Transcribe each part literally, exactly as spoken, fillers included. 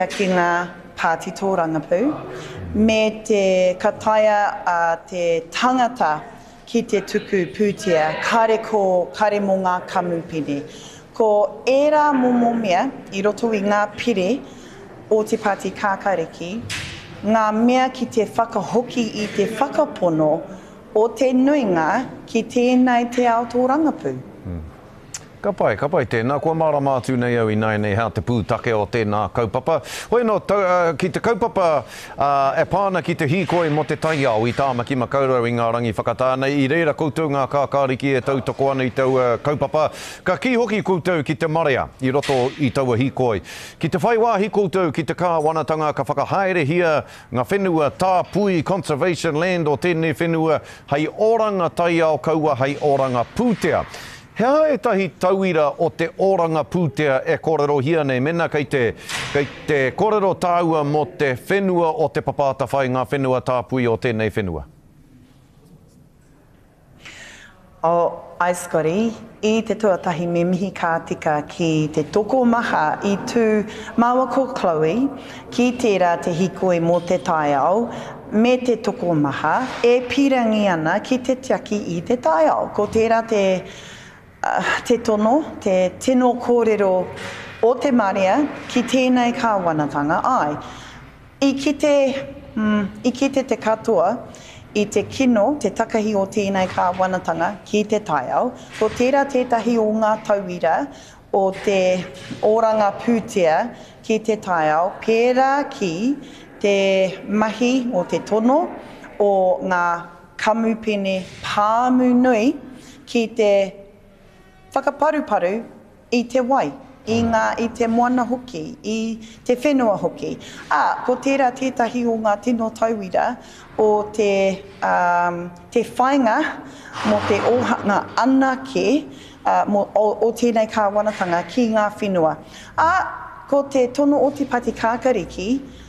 ki ngā Pāti tō Rangapu, me te kataia a uh, te tangata ki te tuku pūtea, kare ko, kare mō ngā kamupene. Ko ērā momomia i roto i ngā pire o te Pāti Kākāriki, ngā mea ki te whakahoki i te whakapono o te nuinga ki tēnei te ao tō Rangapu. Hmm. Ka pai, ka pai tēnā, kua marama atu nei au i nei nei hea te pūtake o tēnā kaupapa. Hoi no, tau, uh, ki te kaupapa uh, e pāna ki te hīkoi mo te taiao i tāmaki makaurau i ngā rangi whakatāna. I reira koutou ngā kākāriki e tau toko ana i tau uh, kaupapa. Ka ki hoki koutou ki te marea i roto i tau hīkoi. Ki te whaiwāhi koutou ki te kāwanatanga ka whakahaere hia ngā whenua tāpui conservation land o tēnei whenua hei oranga taiao kaua hei oranga pūtea. Hea e tahi tauira o te oranga pūtea e korero hia nei mena kei te, kei te korero tāua mo te whenua o te papata whai ngā whenua tāpui o tēnei whenua? O Aiscori, i te tuatahi me mihi kā tika ki te toko maha i tū maua ko Chloe, ki tērā te hikoi mo te taiao, me te toko maha, e pirangi ana ki te tiaki i te taiao. Ko tērā te Uh, te tono, te tino kōrero o te Marea ki tēnei kāwanatanga ai. I ki te, mm, i ki te te katoa, i te kino, te takahi o tēnei kāwanatanga ki te taiao, ko tērā tētahi o ngā tauira o te oranga pūtea ki te taiao, pērā ki te mahi o te tono o ngā kamupene pāmu nui ki te whakaparuparu i te wai, i, ngā, i te moana hoki, i te whenua hoki. A, ko tērā tētahi o ngā tino tauira o te, um, te whainga mo te ohanga anake uh, mo, o, o tēnei kāwanatanga ki ngā whenua. A, ko te tono o te Pāti Kākāriki,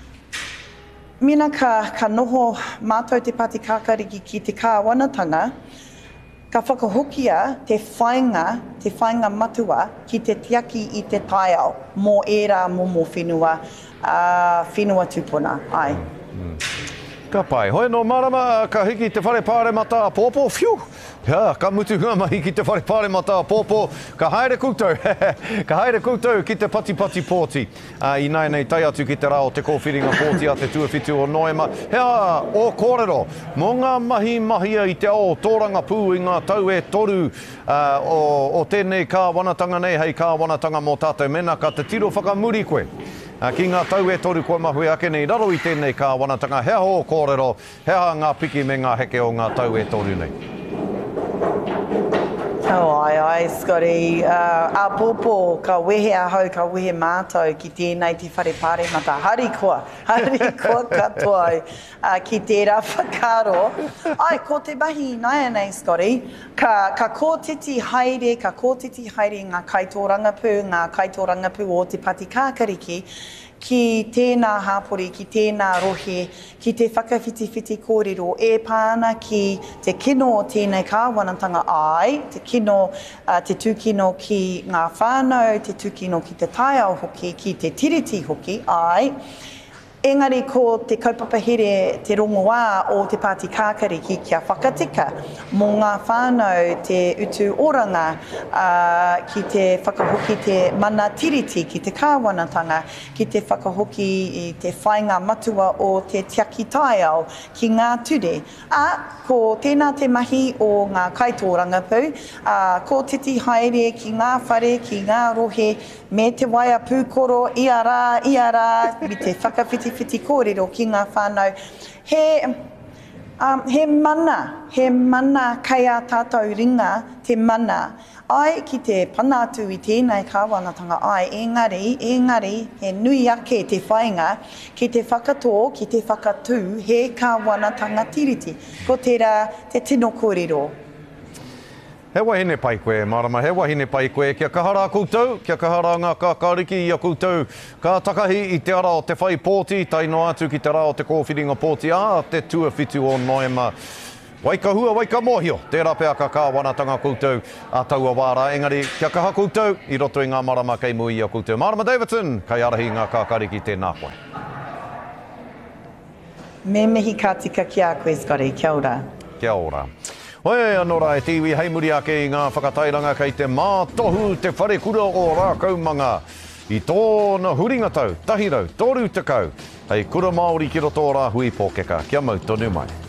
mina ka, ka noho mātou te Pāti Kākāriki ki te kāwanatanga, ka whakahokia te whainga, te whainga matua ki te tiaki i te taiao mō ērā momo whenua, uh, whenua tupuna. Ai. Mm. Ka pai. Hoi no marama, ka hiki te whare pāre mata pōpō. Phew! Ja, ka mutu ngā mahi ki te whare pāre mata pōpō. Ka haere koutou. Ka haere koutou ki te pati pati pōti. Uh, I nei nei tai atu ki te rao te kōwhiringa pōti a te tuawhitu o Noema. Hea, o kōrero, mō ngā mahi mahia i te ao tōranga pū i ngā tau e toru uh, o, o tēnei kāwanatanga nei, hei kāwanatanga mō tātou mena, ka te tiro whakamuri koe. Uh, ki ngā tau e toru koe mahui ake nei raro i tēnei kāwanatanga, hea ho kōrero, hea ngā piki me ngā heke o ngā tau e toru nei. Oh, ai, ai, Scotty. Uh, a pōpō, ka wehe ahau, ka wehe mātou ki tēnei te whare pāre mata. Hari koa, hari koa katoa uh, ki tērā whakaro. Ai, ko te mahi nai nei, Scotty, ka, ka kōtiti haere, ka kōtiti haere ngā kaitorangapu, ngā kaitorangapu o te Pāti Kākāriki, ki tēnā hāpori, ki tēnā rohe, ki te whakawhitiwhiti kōrero, e pāna ki te kino o tēnei kāwanatanga ai, te kino, uh, te tūkino ki ngā whānau, te tūkino ki te taiao hoki, ki te tiriti hoki ai. Engari ko te kaupapa here te rongoā o te Pāti Kākāriki kia whakatika mō ngā whānau te utu oranga uh, ki te whakahoki te mana tiriti ki te kāwanatanga, ki te whakahoki i te whainga matua o te tiaki taiao ki ngā ture. A, ko tēnā te mahi o ngā kaitorangapu, uh, ko titi haere ki ngā whare, ki ngā rohe, me te waia pūkoro, ia rā, ia rā, mi te whakawhiti-whiti kōrero ki ngā whānau. He, um, he mana, he mana kai a tātou ringa, te mana. Ai ki te panatu i tēnei kāwanatanga ai, engari, engari, he nui ake te whainga, ki te whakatō, ki te whakatū, he kāwanatanga tiriti. Ko tērā te tino kōrero. He wahine pai koe, marama, he wahine pai koe. Kia kahara koutou, kia kahara ngā kākāriki i a koutou. Ka takahi i te ara o te whai pōti, tai no atu ki te ara o te kōwhiringa pōti a te tuawhitu o Noema. Waika hua, waika mohio, tērā pēr ka kāwanatanga koutou a taua wāra. Engari, kia kaha koutou, i roto i ngā marama kei mui a koutou. Marama Davidson, kai arahi ngā kākariki tēnā koe. Me mihi ka tika ki a koe, Scotty. Kia ora. Kia ora. Hoi, anō rai, tiwi heimuri ake i ngā whakatairanga kei te mātohu te whare kura o rā kaumanga. I tōna huringa tau, tahirau, tōru te kau. Hei kura Māori ki roto rā hui pōkeka. Kia mau, tonu mai.